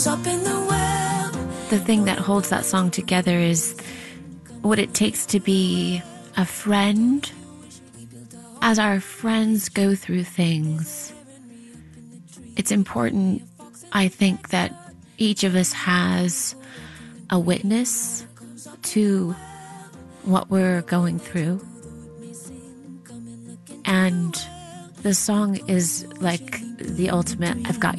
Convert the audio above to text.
Up in the world. The thing that holds that song together is what it takes to be a friend. As our friends go through things, it's important, I think, that each of us has a witness to what we're going through. And the song is like the ultimate, I've got